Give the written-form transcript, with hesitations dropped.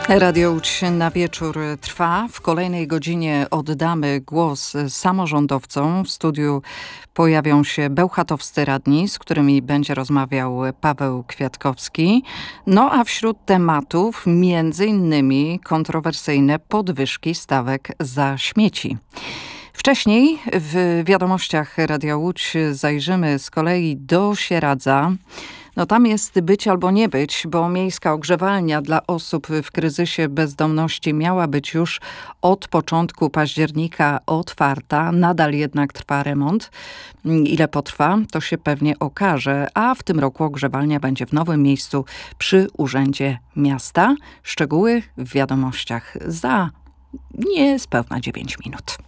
Radio Łódź na wieczór trwa. W kolejnej godzinie oddamy głos samorządowcom. W studiu pojawią się bełchatowscy radni, z którymi będzie rozmawiał Paweł Kwiatkowski. No a wśród tematów między innymi kontrowersyjne podwyżki stawek za śmieci. Wcześniej w wiadomościach Radia Łódź zajrzymy z kolei do Sieradza. No tam jest być albo nie być, bo miejska ogrzewalnia dla osób w kryzysie bezdomności miała być już od początku października otwarta. Nadal jednak trwa remont. Ile potrwa, to się pewnie okaże. A w tym roku ogrzewalnia będzie w nowym miejscu przy Urzędzie Miasta. Szczegóły w wiadomościach za niespełna 9 minut.